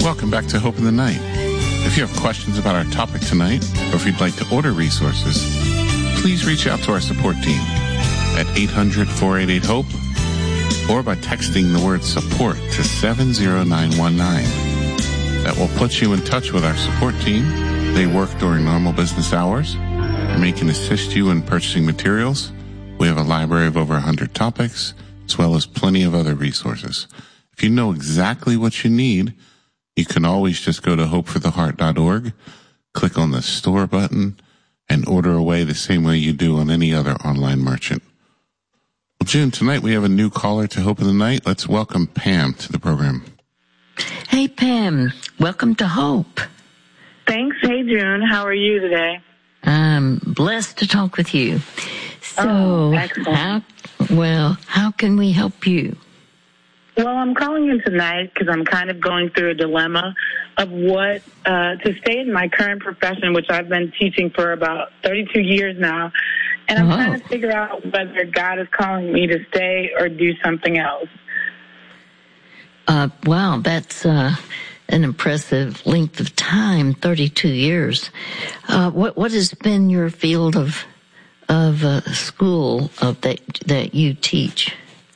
Welcome back to Hope in the Night. If you have questions about our topic tonight, or if you'd like to order resources, please reach out to our support team at 800-488-HOPE or by texting the word support to 70919. That will put you in touch with our support team. They work during normal business hours and they can assist you in purchasing materials. We have a library of over 100 topics, as well as plenty of other resources. If you know exactly what you need, you can always just go to hopefortheheart.org, click on the store button, and order away the same way you do on any other online merchant. Well, June, tonight we have a new caller to Hope in the Night. Let's welcome Pam to the program. Hey, Pam. Welcome to Hope. Thanks. Hey, June. How are you today? I'm blessed to talk with you. So, how can we help you? Well, I'm calling in tonight because I'm kind of going through a dilemma of what to stay in my current profession, which I've been teaching for about 32 years now. And I'm trying to figure out whether God is calling me to stay or do something else. Wow, that's an impressive length of time, 32 years. What has been your field of school that you teach?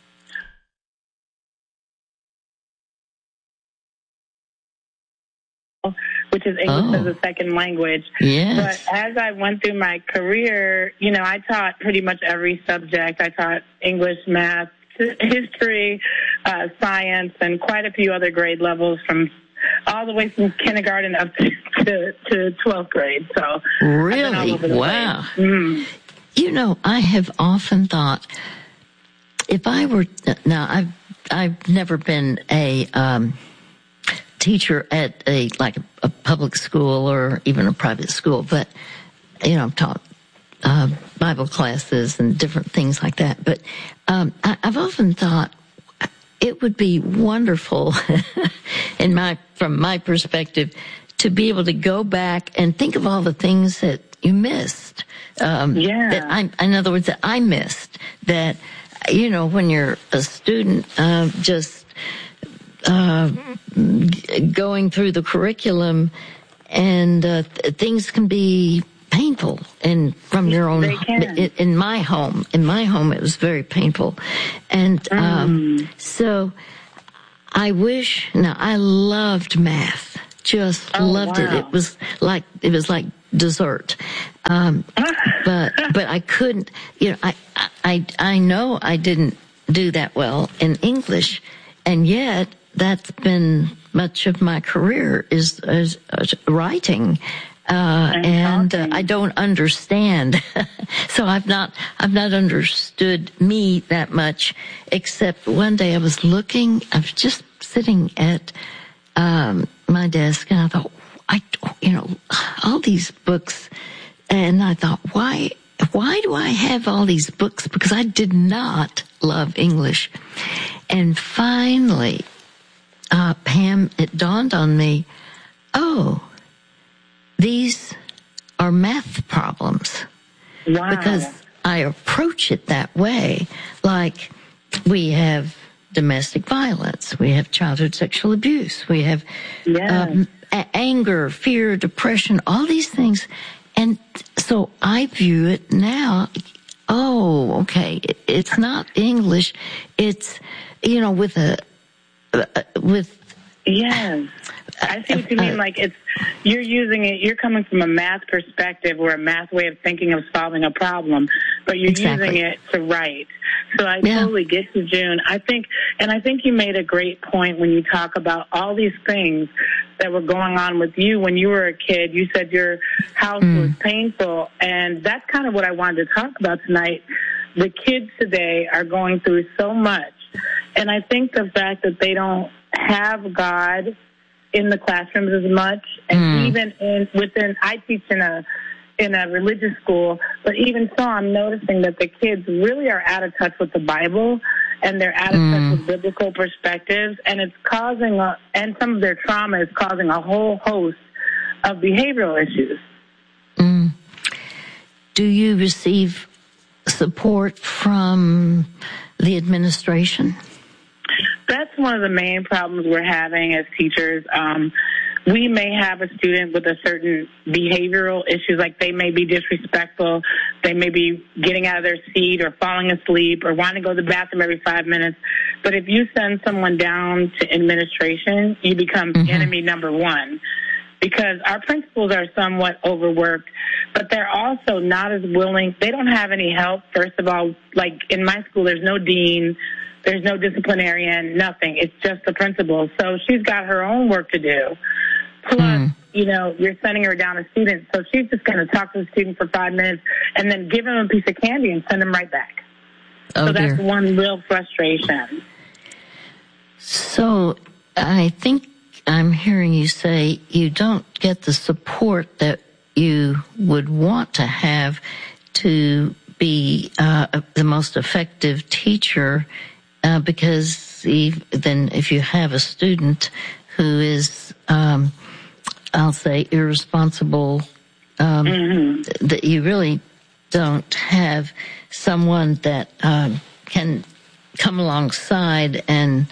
Which is English as a second language. Yes. But as I went through my career, I taught pretty much every subject. I taught English, math, history, science, and quite a few other grade levels all the way from kindergarten up to 12th grade. So really? Wow. I have often thought if I were, now I've never been a teacher at a public school or even a private school, but I've taught Bible classes and different things like that. But I've often thought it would be wonderful, from my perspective, to be able to go back and think of all the things that you missed. In other words, that I missed. That when you're a student, just going through the curriculum, and things can be painful. And from your own, in my home, it was very painful. And so I wish. Now, I loved math. Just loved it. It was like dessert. But I couldn't. I know I didn't do that well in English, and yet that's been much of my career is writing, and I don't understand. So I've not understood me that much, except one day I was just sitting at my desk, and I thought, all these books, and I thought, why do I have all these books? Because I did not love English. And finally, Pam, it dawned on me, these are math problems. Wow. Because I approach it that way. Like, we have domestic violence, we have childhood sexual abuse, we have anger, fear, depression, all these things. And so I view it now, okay, it's not English, it's, Yes. I see what you mean. Like you're using it, you're coming from a math perspective or a math way of thinking of solving a problem, but you're using it to write. So I totally get you, June. I think you made a great point when you talk about all these things that were going on with you when you were a kid. You said your house was painful, and that's kind of what I wanted to talk about tonight. The kids today are going through so much, and I think the fact that they don't have God in the classrooms as much, and even I teach in a religious school, but even so, I'm noticing that the kids really are out of touch with the Bible, and they're out of touch with biblical perspectives, and it's causing and some of their trauma is causing a whole host of behavioral issues. Do you receive support from the administration? That's one of the main problems we're having as teachers. We may have a student with a certain behavioral issues, like they may be disrespectful, they may be getting out of their seat or falling asleep or wanting to go to the bathroom every 5 minutes. But if you send someone down to administration, you become enemy number one, because our principals are somewhat overworked, but they're also not as willing. They don't have any help. First of all, like in my school, there's no dean, there's no disciplinarian, nothing. It's just the principal. So she's got her own work to do. Plus, you're sending her down a student, so she's just going to talk to the student for 5 minutes and then give him a piece of candy and send him right back. So that's one real frustration. So I think I'm hearing you say you don't get the support that you would want to have to be the most effective teacher, because then if you have a student who is, I'll say, irresponsible, that you really don't have someone that can come alongside and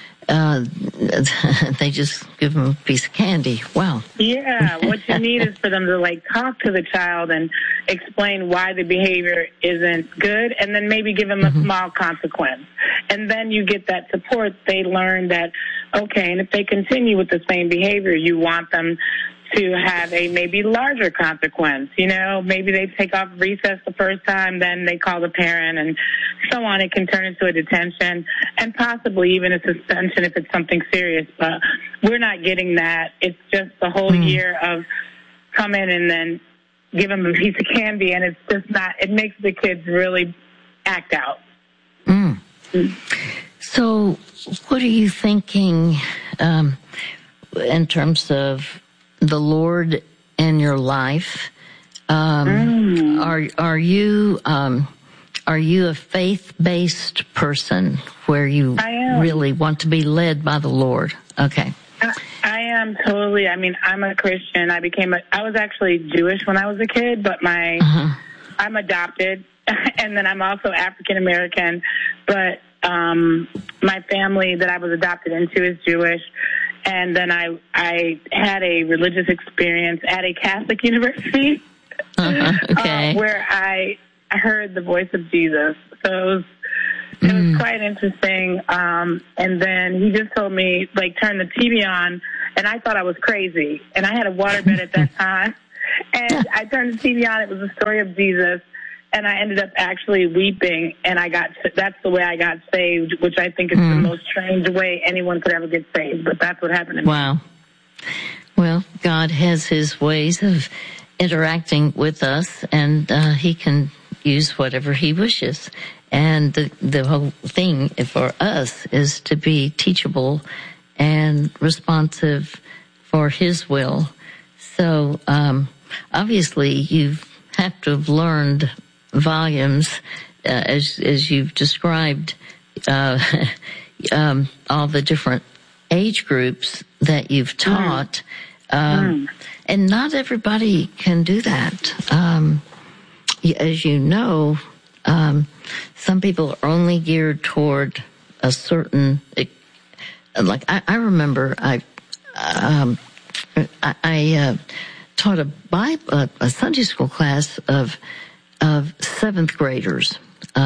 they just give them a piece of candy. Wow. Yeah, what you need is for them to talk to the child and explain why the behavior isn't good, and then maybe give them a small consequence. And then you get that support. They learn that, okay, and if they continue with the same behavior, you want them to have a maybe larger consequence. Maybe they take off recess the first time, then they call the parent, and so on. It can turn into a detention and possibly even a suspension if it's something serious. But we're not getting that. It's just the whole year of come in and then give them a piece of candy, and it's just not, it makes the kids really act out. So what are you thinking in terms of the Lord in your life? Are you a faith-based person where you really want to be led by the Lord? Okay. I am totally. I'm a Christian. I was actually Jewish when I was a kid, but I'm adopted, and then I'm also African American, but my family that I was adopted into is Jewish. And then I had a religious experience at a Catholic university where I heard the voice of Jesus. So it was quite interesting. And then he just told me, turn the TV on, and I thought I was crazy. And I had a waterbed at that time. And I turned the TV on. It was the story of Jesus. And I ended up actually weeping, and that's the way I got saved, which I think is the most strange way anyone could ever get saved, but that's what happened to me. Wow. Well, God has his ways of interacting with us, and he can use whatever he wishes. And the whole thing for us is to be teachable and responsive for his will. So obviously you have to have learned volumes, as you've described, all the different age groups that you've taught, and not everybody can do that. As you know, some people are only geared toward a certain. I remember I taught a Sunday school class of seventh graders,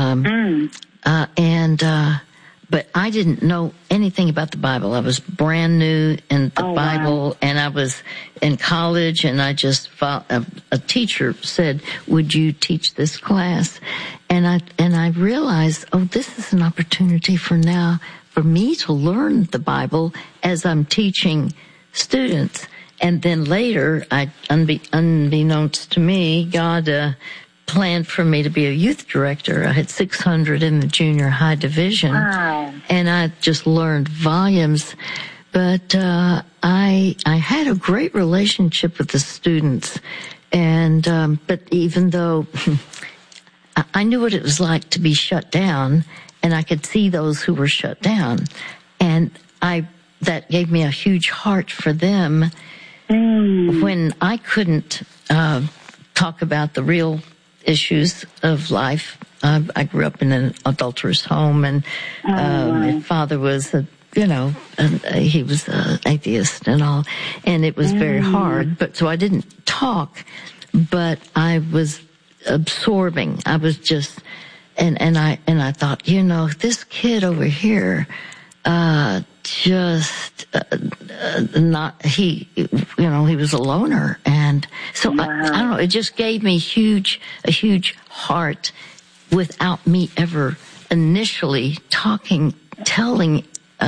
but I didn't know anything about the Bible. I was brand new in the Bible, and I was in college, and I just a teacher said, "Would you teach this class?" And I realized, this is an opportunity for me to learn the Bible as I'm teaching students. And then later, unbeknownst to me, God planned for me to be a youth director. I had 600 in the junior high division, and I just learned volumes. But I had a great relationship with the students, and but even though I knew what it was like to be shut down, and I could see those who were shut down, and that gave me a huge heart for them when I couldn't talk about the real issues of life. I grew up in an adulterous home, and my father was he was an atheist and all, and it was very hard. But so I didn't talk, but I was absorbing. I was just, and I thought, this kid over here, he was a loner, and so I don't know. It just gave me a huge heart, without me ever initially telling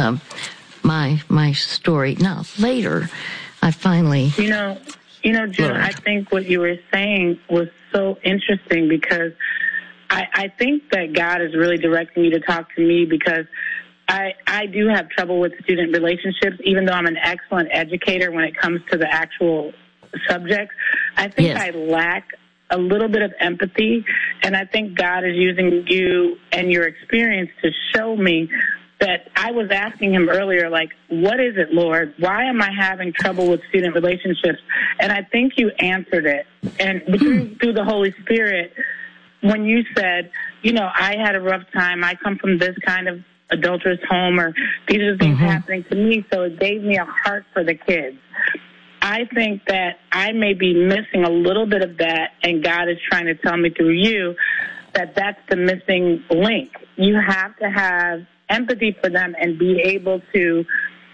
my story. Now later, I finally, June, I think what you were saying was so interesting, because I think that God is really directing you to talk to me, because I do have trouble with student relationships, even though I'm an excellent educator when it comes to the actual subjects. I think I lack a little bit of empathy, and I think God is using you and your experience to show me that. I was asking him earlier, what is it, Lord? Why am I having trouble with student relationships? And I think you answered it. And through the Holy Spirit, when you said, I had a rough time, I come from this kind of adulterous home, or these are things happening to me, so it gave me a heart for the kids. I think that I may be missing a little bit of that, and God is trying to tell me through you that that's the missing link. You have to have empathy for them and be able to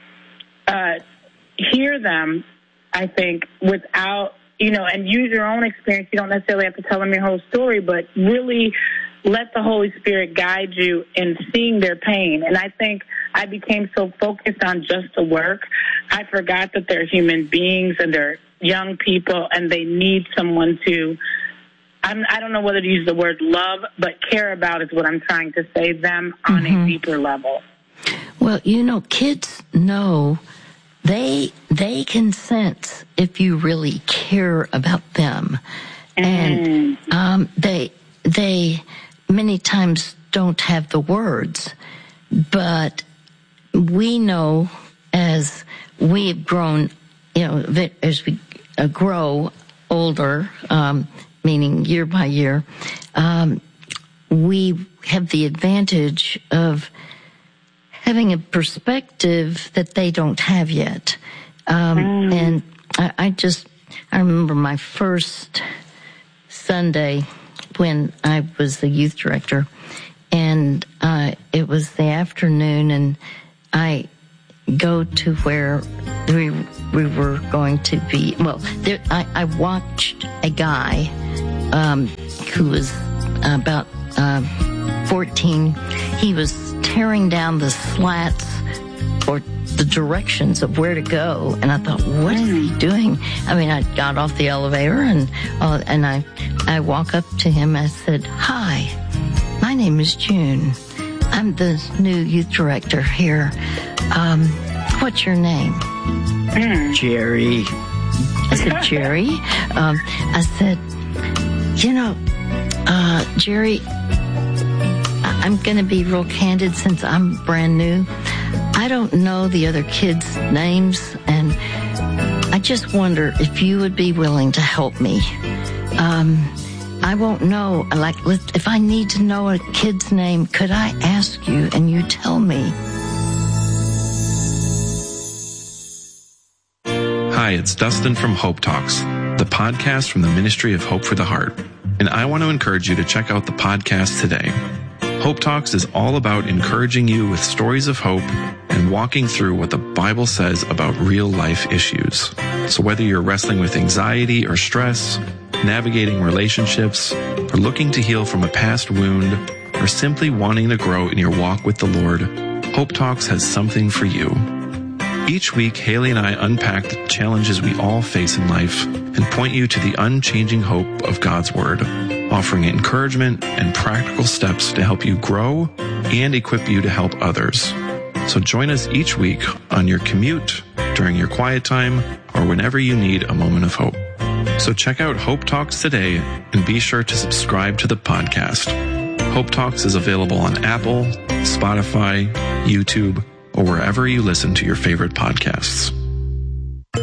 hear them, I think, without, and use your own experience. You don't necessarily have to tell them your whole story, but really let the Holy Spirit guide you in seeing their pain. And I think I became so focused on just the work, I forgot that they're human beings and they're young people, and they need someone to, I don't know whether to use the word love, but care about is what I'm trying to say, them on a deeper level. Well, kids know, they can sense if you really care about them. And they many times don't have the words, but we know as we have grown, as we grow older, meaning year by year, we have the advantage of having a perspective that they don't have yet. And I remember my first Sunday when I was the youth director, and it was the afternoon, and I go to where we were going to be. Well, I watched a guy who was about 14. He was tearing down the slats or the directions of where to go, and I thought, what is he doing? I mean, I got off the elevator, and I walk up to him. I said, "Hi, my name is June. I'm the new youth director here. What's your name?" "Jerry." I said, "Jerry?" I said, Jerry, I'm going to be real candid since I'm brand new. I don't know the other kids' names, and I just wonder if you would be willing to help me. I won't know, if I need to know a kid's name, could I ask you and you tell me? Hi, it's Dustin from Hope Talks, the podcast from the Ministry of Hope for the Heart. And I want to encourage you to check out the podcast today. Hope Talks is all about encouraging you with stories of hope and walking through what the Bible says about real life issues. So whether you're wrestling with anxiety or stress, navigating relationships, or looking to heal from a past wound, or simply wanting to grow in your walk with the Lord, Hope Talks has something for you. Each week, Haley and I unpack the challenges we all face in life and point you to the unchanging hope of God's Word, offering encouragement and practical steps to help you grow and equip you to help others. So join us each week on your commute, during your quiet time, or whenever you need a moment of hope. So check out Hope Talks today and be sure to subscribe to the podcast. Hope Talks is available on Apple, Spotify, YouTube, or wherever you listen to your favorite podcasts.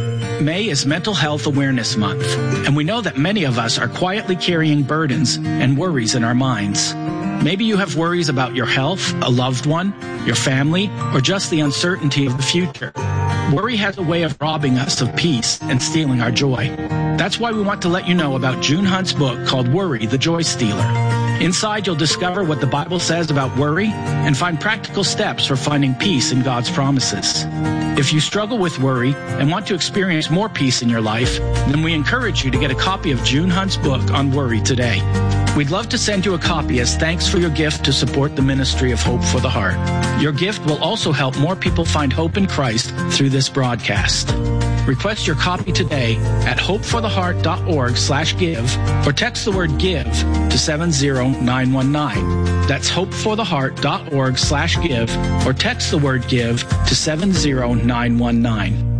May is Mental Health Awareness Month, and we know that many of us are quietly carrying burdens and worries in our minds. Maybe you have worries about your health, a loved one, your family, or just the uncertainty of the future. Worry has a way of robbing us of peace and stealing our joy. That's why we want to let you know about June Hunt's book called Worry, the Joy Stealer. Inside, you'll discover what the Bible says about worry and find practical steps for finding peace in God's promises. If you struggle with worry and want to experience more peace in your life, then we encourage you to get a copy of June Hunt's book on worry today. We'd love to send you a copy as thanks for your gift to support the ministry of Hope for the Heart. Your gift will also help more people find hope in Christ through this broadcast. Request your copy today at hopefortheheart.org/give or text the word give to 70919. That's hopefortheheart.org/give or text the word give to 70919.